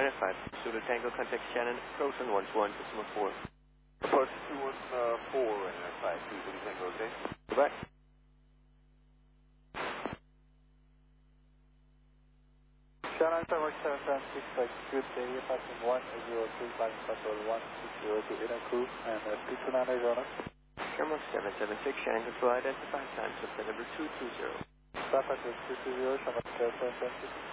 5, Zulu Tango, contact Shannon, approach on 141.4. Approach 214, Ryanair 5, Zulu Tango, okay? Goodbye. Shannon, Tower 776, good day, passing 103, flying control 1602, inner crew, and speed to 980 on us. Sherman 776, Shannon control, identify time, subset number 220. Papa 220, Sherman 776.